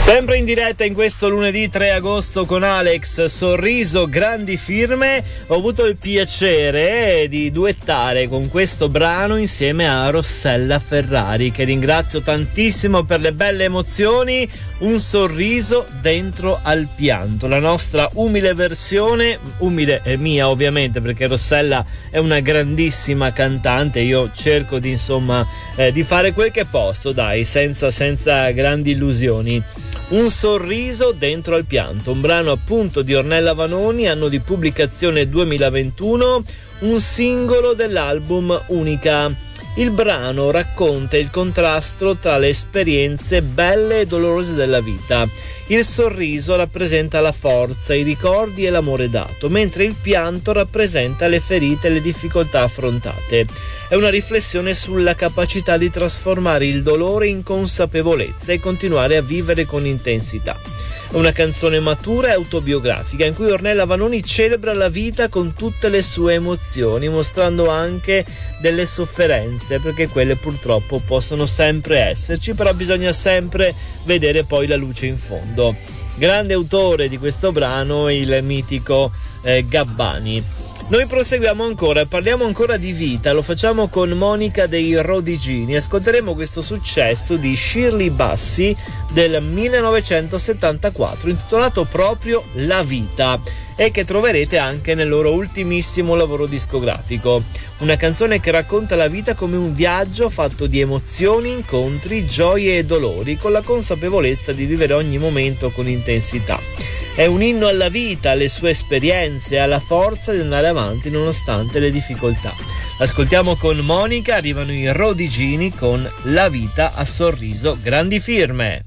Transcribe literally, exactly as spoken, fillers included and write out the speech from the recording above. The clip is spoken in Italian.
Sempre in diretta in questo lunedì tre agosto con Alex, Sorriso, grandi firme. Ho avuto il piacere di duettare con questo brano insieme a Rossella Ferrari, che ringrazio tantissimo per le belle emozioni. Un sorriso dentro al pianto, la nostra umile versione, umile è mia ovviamente, perché Rossella è una grandissima cantante. Io cerco di insomma eh, di fare quel che posso, dai, senza, senza grandi illusioni. Un sorriso dentro al pianto, un brano appunto di Ornella Vanoni, anno di pubblicazione duemilaventuno, un singolo dell'album Unica. Il brano racconta il contrasto tra le esperienze belle e dolorose della vita. Il sorriso rappresenta la forza, i ricordi e l'amore dato, mentre il pianto rappresenta le ferite e le difficoltà affrontate. È una riflessione sulla capacità di trasformare il dolore in consapevolezza e continuare a vivere con intensità. È una canzone matura e autobiografica in cui Ornella Vanoni celebra la vita con tutte le sue emozioni, mostrando anche delle sofferenze, perché quelle purtroppo possono sempre esserci, però bisogna sempre vedere poi la luce in fondo. Grande autore di questo brano, il mitico eh, Gabbani. Noi proseguiamo ancora, parliamo ancora di vita, lo facciamo con Monica dei Rodigini. Ascolteremo questo successo di Shirley Bassey del millenovecentosettantaquattro, intitolato proprio La vita, e che troverete anche nel loro ultimissimo lavoro discografico. Una canzone che racconta la vita come un viaggio fatto di emozioni, incontri, gioie e dolori, con la consapevolezza di vivere ogni momento con intensità. È un inno alla vita, alle sue esperienze e alla forza di andare avanti nonostante le difficoltà. Ascoltiamo con Monica, arrivano i Rodigini con La vita a sorriso, grandi firme.